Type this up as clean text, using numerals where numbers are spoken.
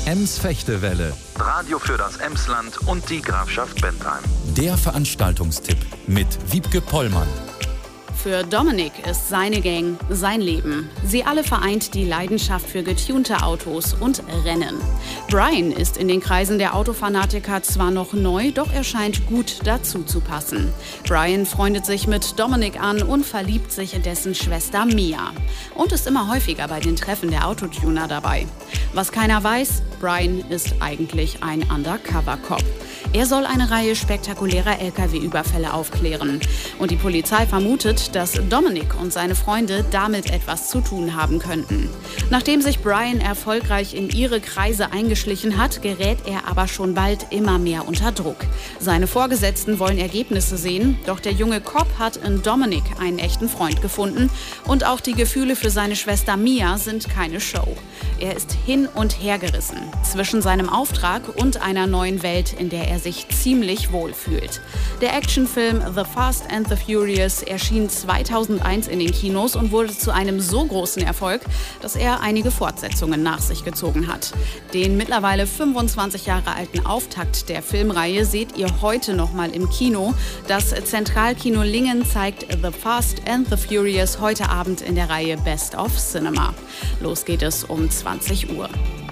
Ems-Fechtewelle. Radio für das Emsland und die Grafschaft Bentheim. Der Veranstaltungstipp mit Wiebke Pollmann. Für Dominik ist seine Gang sein Leben. Sie alle vereint die Leidenschaft für getunte Autos und Rennen. Brian ist in den Kreisen der Autofanatiker zwar noch neu, doch er scheint gut dazu zu passen. Brian freundet sich mit Dominik an und verliebt sich in dessen Schwester Mia. Und ist immer häufiger bei den Treffen der Autotuner dabei. Was keiner weiß, Brian ist eigentlich ein Undercover-Cop. Er soll eine Reihe spektakulärer LKW-Überfälle aufklären. Und die Polizei vermutet, dass Dominik und seine Freunde damit etwas zu tun haben könnten. Nachdem sich Brian erfolgreich in ihre Kreise eingeschlichen hat, gerät er aber schon bald immer mehr unter Druck. Seine Vorgesetzten wollen Ergebnisse sehen, doch der junge Cop hat in Dominik einen echten Freund gefunden. Und auch die Gefühle für seine Schwester Mia sind keine Show. Er ist hin und her gerissen zwischen seinem Auftrag und einer neuen Welt, in der er sich ziemlich wohl fühlt. Der Actionfilm The Fast and the Furious erschien 2001 in den Kinos und wurde zu einem so großen Erfolg, dass er einige Fortsetzungen nach sich gezogen hat. Den mittlerweile 25 Jahre alten Auftakt der Filmreihe seht ihr heute noch mal im Kino. Das Zentralkino Lingen zeigt The Fast and the Furious heute Abend in der Reihe Best of Cinema. Los geht es um 20 Uhr.